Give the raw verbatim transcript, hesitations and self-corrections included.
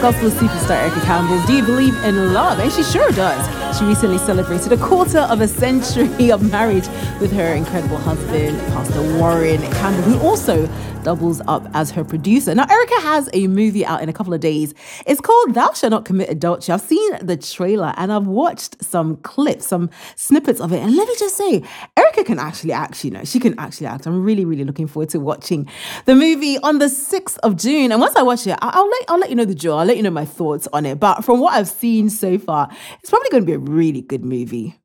Gospel superstar Erica Campbell, do you believe in love? And she sure does. She recently celebrated a quarter of a century of marriage with her incredible husband, Pastor Warren Campbell, who also doubles up as her producer. Now, Erica has a movie out in a couple of days. It's called Thou Shalt Not Commit Adultery. I've seen the trailer and I've watched some clips, some snippets of it. And let me just say, Erica can actually act, you know, she can actually act. I'm really, really looking forward to watching the movie on the sixth of June. And once I watch it, I'll let, I'll let you know the drill. I'll let you know my thoughts on it. But from what I've seen so far, it's probably going to be a really good movie.